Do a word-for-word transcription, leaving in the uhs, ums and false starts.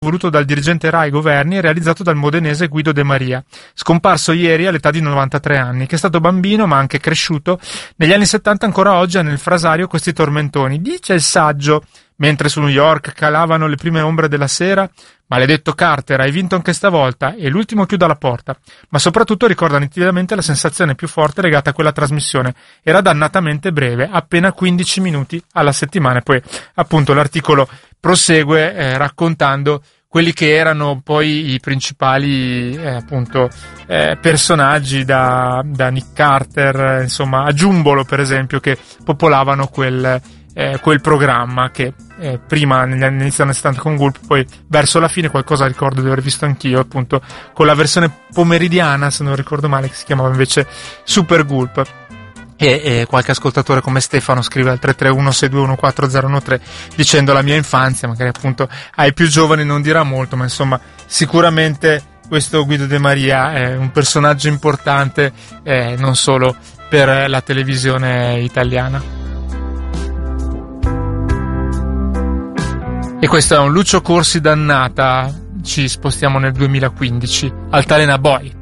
voluto dal dirigente Rai Governi e realizzato dal modenese Guido De Maria, scomparso ieri all'età di novantatré anni, che è stato bambino ma anche cresciuto. Negli anni settanta ancora oggi ha nel frasario questi tormentoni. Dice il saggio, mentre su New York calavano le prime ombre della sera: maledetto Carter, hai vinto anche stavolta, e l'ultimo chiude la porta. Ma soprattutto ricorda nitidamente la sensazione più forte legata a quella trasmissione. Era dannatamente breve, appena quindici minuti alla settimana. E poi appunto l'articolo prosegue eh, raccontando quelli che erano poi i principali eh, appunto eh, personaggi, da, da Nick Carter, eh, insomma a Giumbolo per esempio, che popolavano quel, eh, quel programma che eh, prima negli anni inizio anni settanta con Gulp, poi verso la fine qualcosa ricordo di aver visto anch'io, appunto con la versione pomeridiana, se non ricordo male, che si chiamava invece Super Gulp. E, e qualche ascoltatore come Stefano scrive al tre tre uno sei due uno quattro zero uno tre dicendo la mia infanzia, magari appunto ai più giovani non dirà molto, ma insomma sicuramente questo Guido De Maria è un personaggio importante eh, non solo per la televisione italiana. E questo è un Lucio Corsi dannata. Ci spostiamo nel duemilaquindici, Altalena Boy.